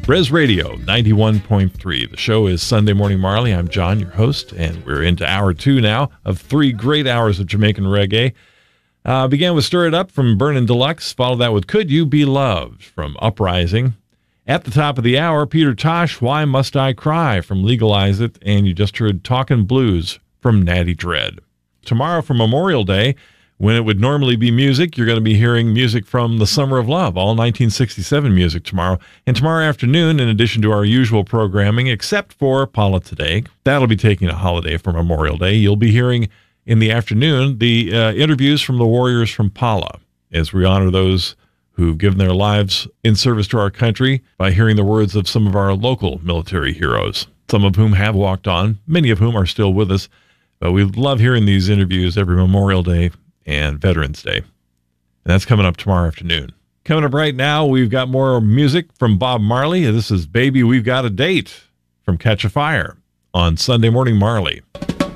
Res Radio 91.3. The show is Sunday Morning Marley. I'm John, your host, and we're into hour 2 now of 3 great hours of Jamaican reggae. Began with Stir It Up from Burnin' Deluxe. Followed that with Could You Be Loved from Uprising. At the top of the hour, Peter Tosh, Why Must I Cry from Legalize It. And you just heard Talkin' Blues from Natty Dread. Tomorrow for Memorial Day, when it would normally be music, you're going to be hearing music from The Summer of Love, all 1967 music tomorrow. And tomorrow afternoon, in addition to our usual programming, except for Paula Today, that'll be taking a holiday for Memorial Day, you'll be hearing in the afternoon the interviews from the Warriors from Paula, as we honor those who've given their lives in service to our country by hearing the words of some of our local military heroes, some of whom have walked on, many of whom are still with us. But we love hearing these interviews every Memorial Day and Veterans Day. And that's coming up tomorrow afternoon. Coming up right now, we've got more music from Bob Marley. This is Baby We've Got a Date from Catch a Fire on Sunday Morning Marley.